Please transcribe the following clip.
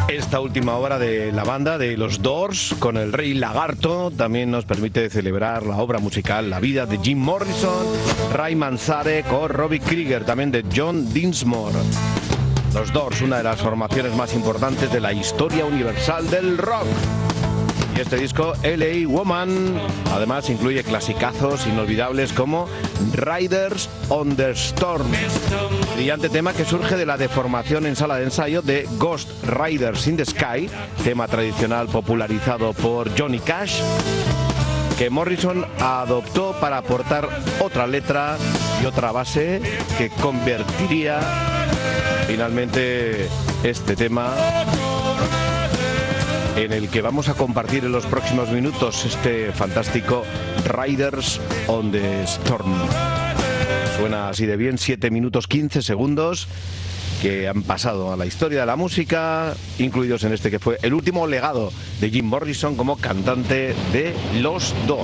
Esta última obra de la banda de los Doors con el Rey Lagarto también nos permite celebrar la obra musical La vida de Jim Morrison, Ray Manzarek o Robbie Krieger, también de John Dinsmore. Los Doors, una de las formaciones más importantes de la historia universal del rock. Y este disco, LA Woman, además incluye clasicazos inolvidables como Riders on the Storm, brillante tema que surge de la deformación en sala de ensayo de Ghost Riders in the Sky, tema tradicional popularizado por Johnny Cash, que Morrison adoptó para aportar otra letra y otra base que convertiría finalmente este tema en el que vamos a compartir en los próximos minutos, este fantástico Riders on the Storm. Suena así de bien, 7 minutos 15 segundos que han pasado a la historia de la música, incluidos en este que fue el último legado de Jim Morrison como cantante de los Doors.